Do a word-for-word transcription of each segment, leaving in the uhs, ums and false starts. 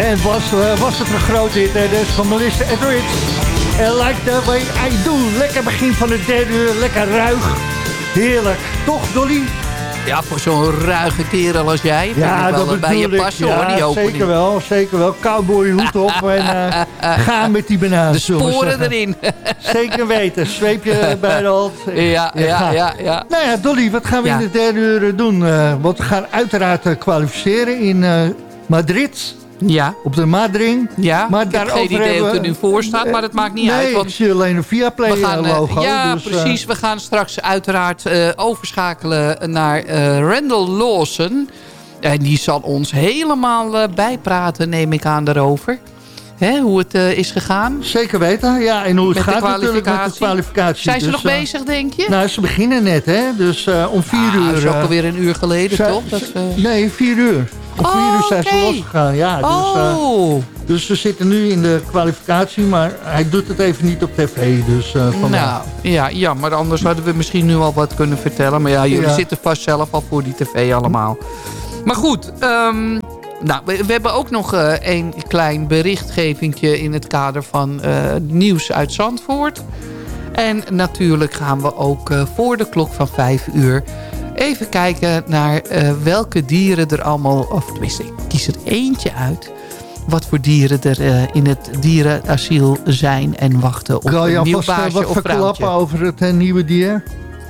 En was, uh, was het een groot hit, hè? Dus van Melissa Etheridge. And like the way I do. Lekker begin van de derde uur, lekker ruig. Heerlijk. Toch, Dolly? Ja, voor zo'n ruige kerel als jij. Ja, ik wel dat bij je ik. passen, Ja, hoor, die opening. zeker wel, zeker wel. Cowboy hoed op en uh, ga met die banaan. De sporen erin. Zeker weten. Zweepje bij de hand. Ja, ja, ja, ja. Nou ja, Dolly, wat gaan we ja. in de derde uur doen? Uh, want we gaan uiteraard uh, kwalificeren in uh, Madrid. Ja. Op de Madring. Ja, maar ik heb geen idee hoe het er nu voor staat, maar dat maakt niet nee, uit. Want ik zie alleen een Viaplay gaan, logo. Ja, dus, precies. We gaan straks uiteraard uh, overschakelen naar uh, Randall Lawson. En die zal ons helemaal uh, bijpraten, neem ik aan, daarover. Hè, hoe het uh, is gegaan. Zeker weten, ja. En hoe het met gaat natuurlijk met de kwalificatie. Zijn ze dus, nog uh, bezig, denk je? Nou, ze beginnen net, hè. Dus uh, om vier ah, uur... Dat is ook uh, alweer een uur geleden, zij, toch? Dat, uh... Nee, vier uur. Om oh, vier uur zijn okay. ze losgegaan, ja. Dus, oh. uh, dus we zitten nu in de kwalificatie, maar hij doet het even niet op tv. Dus, uh, nou, ja, ja, maar anders hadden we misschien nu al wat kunnen vertellen. Maar ja, jullie ja. zitten vast zelf al voor die tv allemaal. Maar goed, um, nou, we, we hebben ook nog uh, een klein berichtgevingje in het kader van uh, nieuws uit Zandvoort. En natuurlijk gaan we ook uh, voor de klok van vijf uur even kijken naar uh, welke dieren er allemaal... Of tenminste, ik kies er eentje uit. Wat voor dieren er uh, in het dierenasiel zijn en wachten op Kan een nieuw baasje of vrouwtje. Kan je wat verklappen over het uh, nieuwe dier?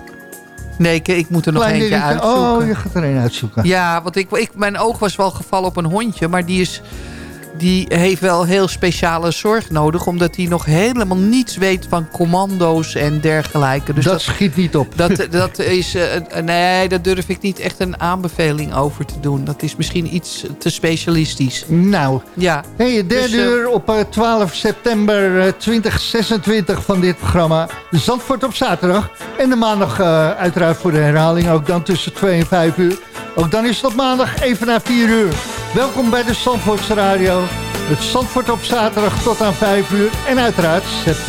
Nee, ik, ik moet er nog Klein eentje diertje. uitzoeken. Oh, je gaat er een uitzoeken. Ja, want ik, ik, mijn oog was wel gevallen op een hondje. Maar die, is, die heeft wel heel speciale zorg nodig. Omdat hij nog helemaal niets weet van commando's en dergelijke. Dus dat, dat schiet niet op. Dat, dat is, uh, nee, daar durf ik niet echt een aanbeveling over te doen. Dat is misschien iets te specialistisch. Nou, ja. Hey, derde dus, uh, uur op uh, twaalf september uh, twintig zesentwintig van dit programma. Zandvoort op zaterdag. En de maandag uh, uiteraard voor de herhaling. Ook dan tussen twee en vijf uur. Ook dan is het op maandag even na vier uur. Welkom bij de Zandvoortse Radio. Het Zandvoort op zaterdag tot aan vijf uur. En uiteraard september.